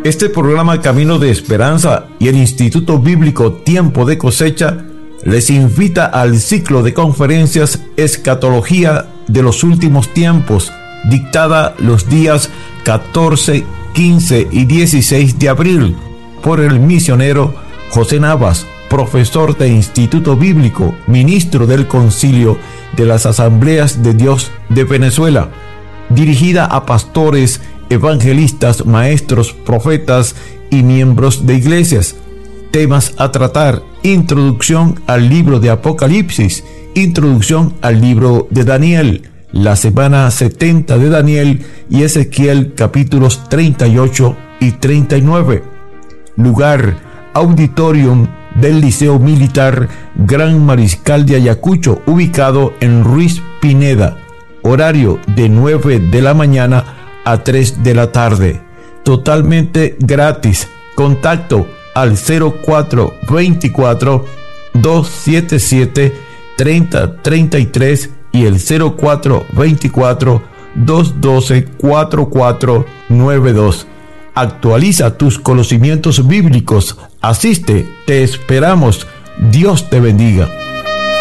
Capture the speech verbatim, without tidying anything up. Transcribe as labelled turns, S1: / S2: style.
S1: Este programa Camino de Esperanza y el Instituto Bíblico Tiempo de Cosecha les invita al ciclo de conferencias Escatología de los Últimos Tiempos, dictada los días catorce, quince y dieciséis de abril por el misionero José Navas, profesor de Instituto Bíblico, ministro del Concilio de las Asambleas de Dios de Venezuela, dirigida a pastores, evangelistas, maestros, profetas y miembros de iglesias. Temas a tratar: introducción al libro de Apocalipsis, introducción al libro de Daniel, la semana setenta de Daniel y Ezequiel, capítulos treinta y ocho y treinta y nueve. Lugar: auditorium del Liceo Militar Gran Mariscal de Ayacucho, ubicado en Ruiz Pineda. Horario de nueve de la mañana a tres de la tarde. Totalmente gratis. Contacto al cero cuatro veinticuatro, doscientos setenta y siete, treinta treinta y tres y el cero cuatro veinticuatro, doscientos doce, cuarenta y cuatro noventa y dos. Actualiza tus conocimientos bíblicos. Asiste, te esperamos. Dios te bendiga.